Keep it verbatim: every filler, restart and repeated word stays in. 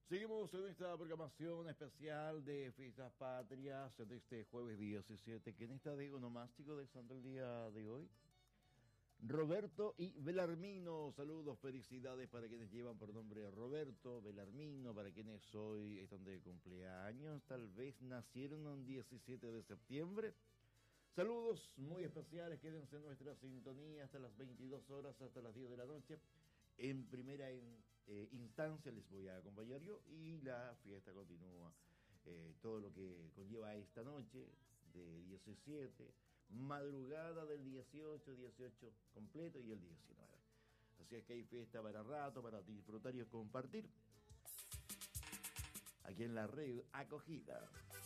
Seguimos en esta programación especial de Fiestas Patrias de este jueves diecisiete. ¿Quién está de onomástico de santo el día de hoy? Roberto y Belarmino. Saludos, felicidades para quienes llevan por nombre Roberto, Belarmino, para quienes hoy están de cumpleaños, tal vez nacieron un diecisiete de septiembre. Saludos muy especiales, quédense en nuestra sintonía hasta las veintidós horas, hasta las diez de la noche. En primera en, eh, instancia les voy a acompañar yo y la fiesta continúa. Eh, todo lo que conlleva esta noche de diecisiete, madrugada del dieciocho, dieciocho completo y el diecinueve. Así es que hay fiesta para rato, para disfrutar y compartir. Aquí en la red Acogida.